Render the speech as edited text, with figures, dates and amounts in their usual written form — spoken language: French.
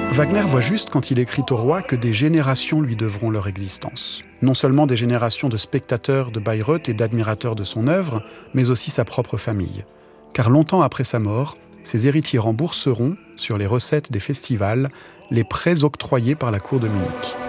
Wagner voit juste quand il écrit au roi que des générations lui devront leur existence. Non seulement des générations de spectateurs de Bayreuth et d'admirateurs de son œuvre, mais aussi sa propre famille. Car longtemps après sa mort, ses héritiers rembourseront, sur les recettes des festivals, les prêts octroyés par la cour de Munich.